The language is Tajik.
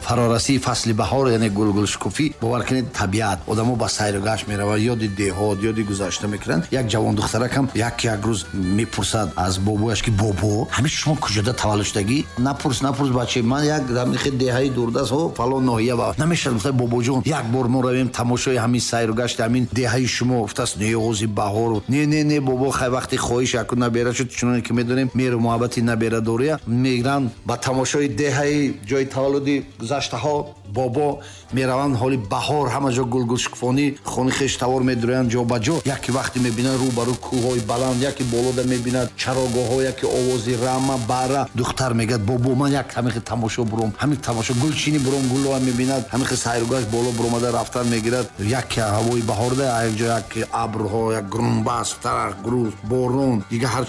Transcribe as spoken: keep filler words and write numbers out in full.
фарорасии фасли баҳор яъне гулгулшукуфӣ бовар кунед табиат одамо ба сайру гашт меравад ёди деҳот ёди гузашта мекунанд. Як ҷавон духтаракам як як рӯз мепурсад аз бобояш ки бобо ҳамеша шумо куҷода таваллуд шудагӣ? Напурс напурс баче ман як дамихе деҳаи дурдаст ҳо фалон ноҳия ба намешад гуфта бобоҷон як бор мо равем тамошои ҳамин сайру гашти ҳамин деҳаи шумо гуфтааст неози баҳор не не не бобо хай вақти хоҳиш яку набера шуд чуноне ки медонем меру муҳаббати набера дория мегиранд ба тамошои деҳаи ҷои таваллуди гузаштаҳо бобо мераванд ҳоли баҳор ҳама ҷо гулгулшукуфонӣ хони хештавор медуроянд ҷо ба ҷо яке вақти мебинад рӯ ба рӯ кӯҳҳои баланд яке болода мебинад чарогоҳҳо яке овози рама бара духтар мегӯяд бобо ман як ҳамихе тамошо буром ҳамин тамошо гулчини буром гуллоа мебинад ҳамихе сайругашт боло буромада рафтан мегирад яке ҳавои баҳорда як ҷо як абрҳо як гурумбаст тарах гуруз борон дигар ҳар